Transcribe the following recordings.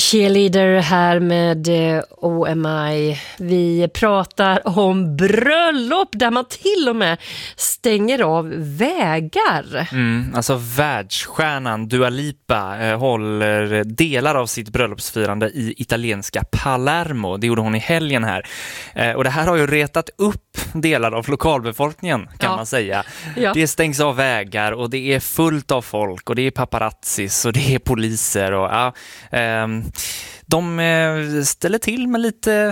Cheerleader här med OMI. Vi pratar om bröllop där man till och med stänger av vägar. Alltså världsstjärnan Dua Lipa håller delar av sitt bröllopsfirande i italienska Palermo. Det gjorde hon i helgen här. Och det här har ju retat upp delar av lokalbefolkningen kan man säga. Ja. Det stängs av vägar och det är fullt av folk och det är paparazzis och det är poliser och de ställer till med lite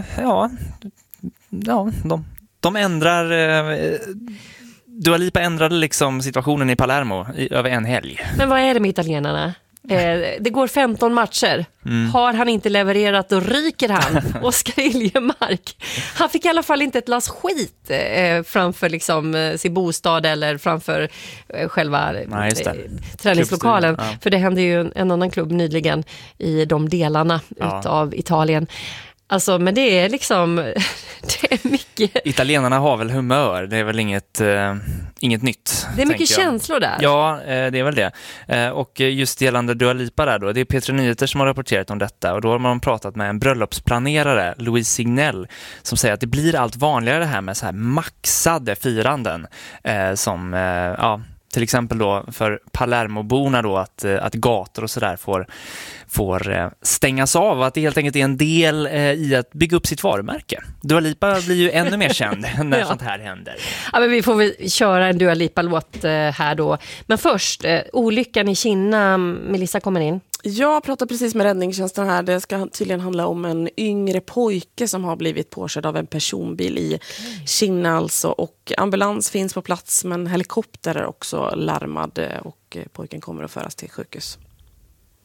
de ändrar Dua Lipa ändrade liksom situationen i Palermo över en helg. Men vad är det med italienarna? Det går 15 matcher. Har han inte levererat, då ryker han. Oskar Iljemark. Han fick i alla fall inte ett lass skit framför liksom sin bostad eller framför själva träningslokalen. Ja. För det hände ju en annan klubb nyligen i de delarna utav Italien. Alltså, men det är liksom det är mycket. Italienarna har väl humör, det är väl inget nytt. Det är mycket känslor där. Ja, det är väl det. Och just gällande Dua Lipa där då, det är P3 Nyheter som har rapporterat om detta och då har man pratat med en bröllopsplanerare, Louise Signell, som säger att det blir allt vanligare det här med så här maxade firanden som till exempel då för Palermoborna då att gator och sådär får stängas av och att det helt enkelt är en del i att bygga upp sitt varumärke. Dua Lipa blir ju ännu mer känd när sånt här händer. Ja, men vi får väl köra en Dua Lipa-låt här då. Men först, olyckan i Kina. Melissa kommer in. Jag pratade precis med räddningstjänsten här. Det ska tydligen handla om en yngre pojke som har blivit påkörd av en personbil i Kina alltså. Och ambulans finns på plats men helikopter är också larmad och pojken kommer att föras till sjukhus.